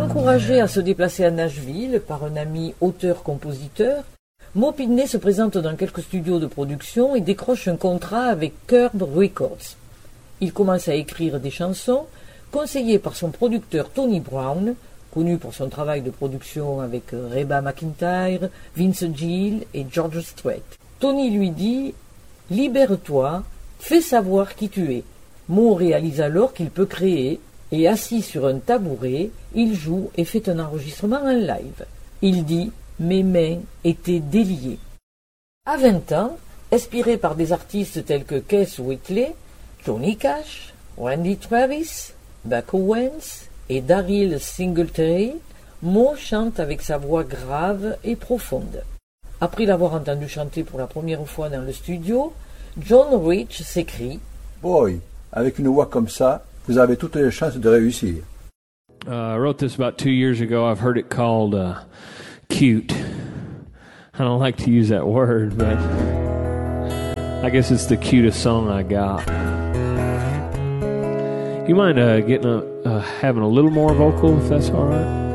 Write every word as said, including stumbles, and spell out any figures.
Encouragé à se déplacer à Nashville par un ami auteur-compositeur, Mo Pitney se présente dans quelques studios de production et décroche un contrat avec Curb Records. Il commence à écrire des chansons, conseillé par son producteur Tony Brown, connu pour son travail de production avec Reba McEntire, Vince Gill et George Strait. Tony lui dit « Libère-toi, fais savoir qui tu es ». Mo réalise alors qu'il peut créer, et assis sur un tabouret, il joue et fait un enregistrement en live. Il dit « Mes mains étaient déliées ». À vingt ans, inspiré par des artistes tels que Keith Whitley, Johnny Cash, Randy Travis, Buck Owens et Daryl Singletary, Mo chante avec sa voix grave et profonde. Après l'avoir entendu chanter pour la première fois dans le studio, John Rich s'écrie « Boy, avec une voix comme ça, vous avez toutes les chances de réussir. » Uh, I wrote this about two years ago. I've heard it called uh, cute. I don't like to use that word, but I guess it's the cutest song I got. You mind uh, getting a, uh, having a little more vocal, if that's all right?